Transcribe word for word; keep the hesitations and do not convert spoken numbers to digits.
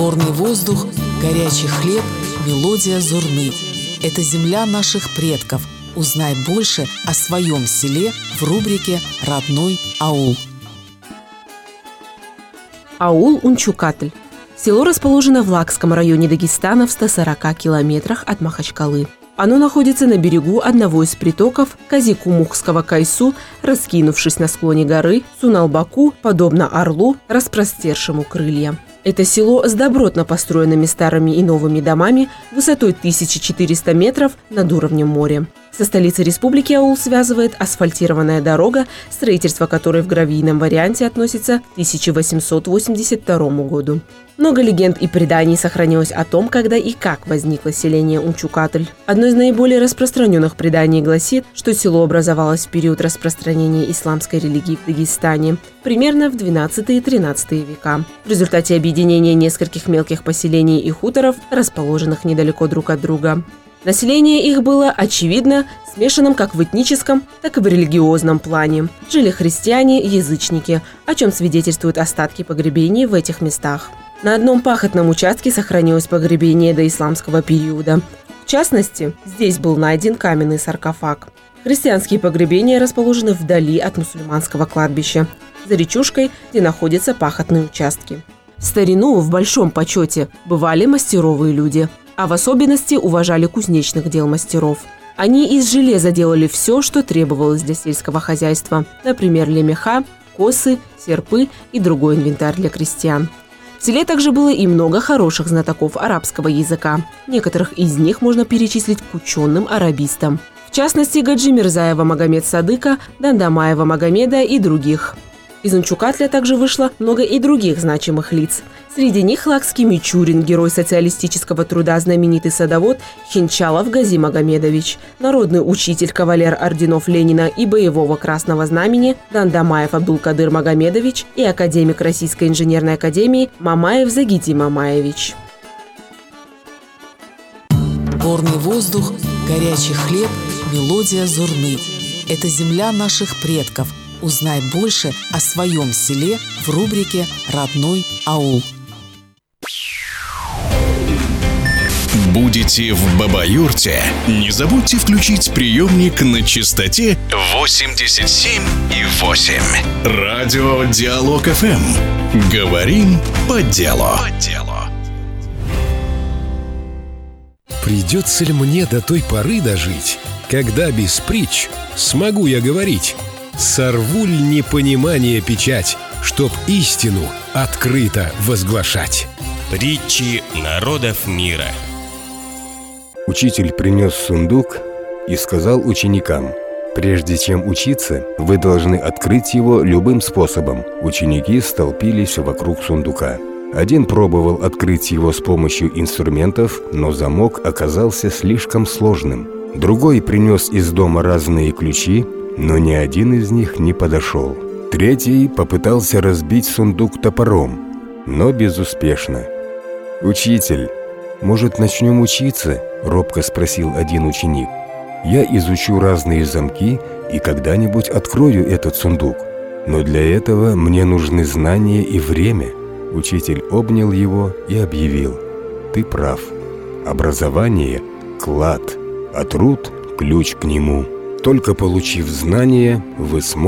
Горный воздух, горячий хлеб, мелодия зурны. Это земля наших предков. Узнай больше о своем селе в рубрике «Родной аул». Аул Унчукатль. Село расположено в Лакском районе Дагестана в ста сорока километрах от Махачкалы. Оно находится на берегу одного из притоков Казикумухского Кайсу, раскинувшись на склоне горы Суналбаку, подобно орлу, распростершему крылья. Это село с добротно построенными старыми и новыми домами высотой тысяча четыреста метров над уровнем моря. Со столицей республики аул связывает асфальтированная дорога, строительство которой в гравийном варианте относится к тысяча восемьсот восемьдесят второму году. Много легенд и преданий сохранилось о том, когда и как возникло селение Унчукатль. Одно из наиболее распространенных преданий гласит, что село образовалось в период распространения исламской религии в Дагестане, примерно в двенадцатый и тринадцатый века. В результате объединения нескольких мелких поселений и хуторов, расположенных недалеко друг от друга. Население их было, очевидно, смешанным как в этническом, так и в религиозном плане. Жили христиане, язычники, о чем свидетельствуют остатки погребений в этих местах. На одном пахотном участке сохранилось погребение до исламского периода. В частности, здесь был найден каменный саркофаг. Христианские погребения расположены вдали от мусульманского кладбища, за речушкой, где находятся пахотные участки. В старину в большом почете бывали мастеровые люди, а в особенности уважали кузнечных дел мастеров. Они из железа делали все, что требовалось для сельского хозяйства, например, лемеха, косы, серпы и другой инвентарь для крестьян. В селе также было и много хороших знатоков арабского языка. Некоторых из них можно перечислить к ученым арабистам. В частности, Гаджи Мирзаева Магомед Садыка, Дандамаева Магомеда и других. Из Унчукатля также вышло много и других значимых лиц. Среди них Лакский Мичурин, герой социалистического труда, знаменитый садовод Хинчалов Гази Магомедович, народный учитель, кавалер орденов Ленина и боевого Красного Знамени Дандамаев Абдулкадыр Магомедович и академик Российской инженерной академии Мамаев Загитий Мамаевич. Горный воздух, горячий хлеб, мелодия зурны. Это земля наших предков. Узнай больше о своем селе в рубрике «Родной аул». Будете в Бабаюрте? Не забудьте включить приемник на частоте восемьдесят семь и восемь. Радио Диалог эф эм. Говорим по делу. Придется ли мне до той поры дожить, когда без притч смогу я говорить? Сорву ль непонимание печать, чтоб истину открыто возглашать? Притчи народов мира. Учитель принес сундук и сказал ученикам: прежде чем учиться, вы должны открыть его любым способом. Ученики столпились вокруг сундука. Один пробовал открыть его с помощью инструментов, но замок оказался слишком сложным. Другой принес из дома разные ключи, но ни один из них не подошел. Третий попытался разбить сундук топором, но безуспешно. «Учитель, может, начнем учиться?» – робко спросил один ученик. «Я изучу разные замки и когда-нибудь открою этот сундук. Но для этого мне нужны знания и время». Учитель обнял его и объявил: «Ты прав. Образование – клад, а труд – ключ к нему. Только получив знания, вы сможете